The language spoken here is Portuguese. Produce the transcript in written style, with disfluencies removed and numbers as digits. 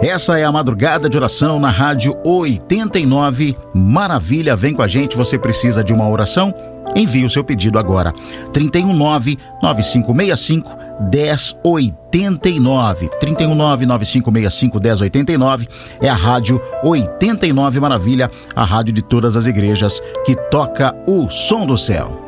Essa é a Madrugada de Oração na Rádio 89 Maravilha. Vem com a gente, você precisa de uma oração? Envie o seu pedido agora. 319-9565-1089. 319-9565-1089 é a Rádio 89 Maravilha, a rádio de todas as igrejas que toca o som do céu.